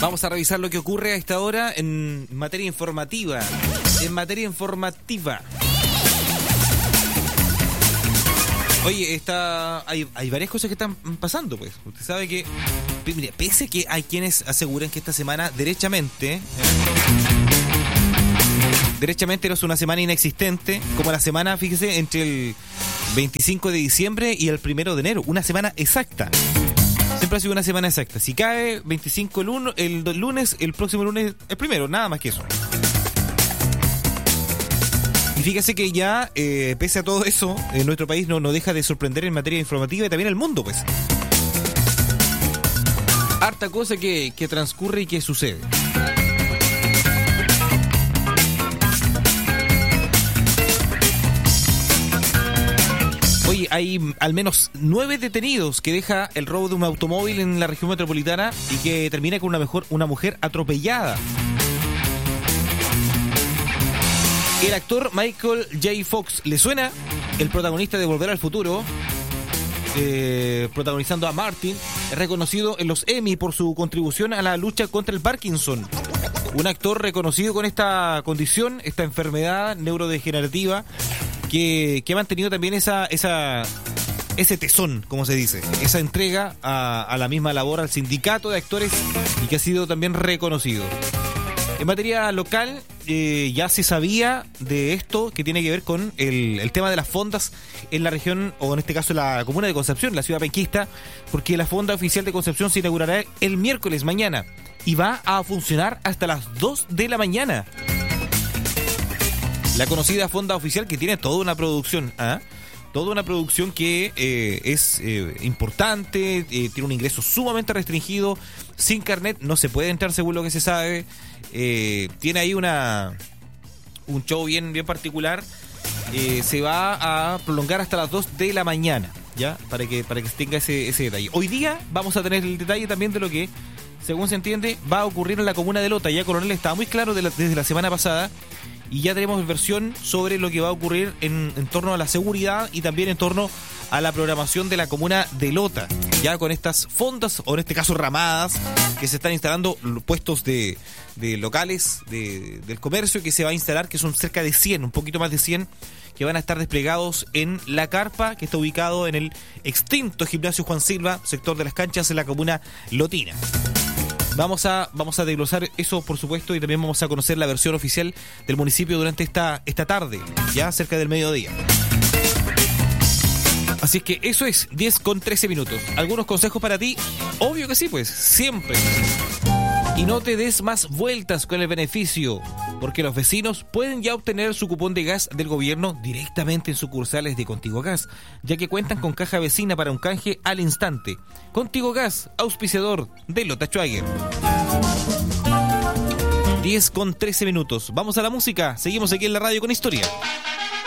Vamos a revisar lo que ocurre a esta hora en materia informativa. Oye, hay varias cosas que están pasando, pues. Usted sabe que, mire, pese que hay quienes aseguran que esta semana derechamente no es una semana inexistente, como la semana, fíjese, entre el 25 de diciembre y el 1 de enero, una semana exacta. Siempre ha sido una semana exacta. Si cae 25 el lunes, el próximo lunes el primero, nada más que eso. Y fíjese que ya, pese a todo eso, nuestro país no deja de sorprender en materia informativa y también el mundo, pues. Harta cosa que transcurre y que sucede. Oye, hay al menos 9 detenidos que deja el robo de un automóvil en la región metropolitana y que termina con una mujer atropellada. El actor Michael J. Fox, ¿le suena? El protagonista de Volver al Futuro, protagonizando a Martin, es reconocido en los Emmy por su contribución a la lucha contra el Parkinson. Un actor reconocido con esta condición, esta enfermedad neurodegenerativa, que ha mantenido también ese tesón, como se dice, esa entrega a la misma labor al sindicato de actores y que ha sido también reconocido. En materia local, ya se sabía de esto que tiene que ver con el tema de las fondas en la región, o en este caso la comuna de Concepción, la ciudad penquista, porque la fonda oficial de Concepción se inaugurará el miércoles mañana y va a funcionar hasta las 2 de la mañana. La conocida fonda oficial que tiene toda una producción, toda una producción que es importante, tiene un ingreso sumamente restringido, sin carnet no se puede entrar según lo que se sabe, tiene ahí un show bien particular, se va a prolongar hasta las 2 de la mañana, ¿ya? Para que tenga ese detalle. Hoy día vamos a tener el detalle también de lo que, según se entiende, va a ocurrir en la comuna de Lota. Ya Coronel estaba muy claro desde la semana pasada. Y ya tenemos versión sobre lo que va a ocurrir en torno a la seguridad y también en torno a la programación de la comuna de Lota. Ya con estas fondas, o en este caso ramadas, que se están instalando, puestos de locales del comercio que se va a instalar, que son cerca de 100, un poquito más de 100, que van a estar desplegados en la carpa, que está ubicado en el extinto Gimnasio Juan Silva, sector de las Canchas, en la comuna lotina. Vamos a desglosar eso, por supuesto, y también vamos a conocer la versión oficial del municipio durante esta tarde, ya cerca del mediodía. Así es que eso es 10:13. ¿Algunos consejos para ti? Obvio que sí, pues, siempre. Y no te des más vueltas con el beneficio, porque los vecinos pueden ya obtener su cupón de gas del gobierno directamente en sucursales de Contigo Gas, ya que cuentan con caja vecina para un canje al instante. Contigo Gas, auspiciador de Lota Schwager. 10:13. Vamos a la música. Seguimos aquí en la radio con historia.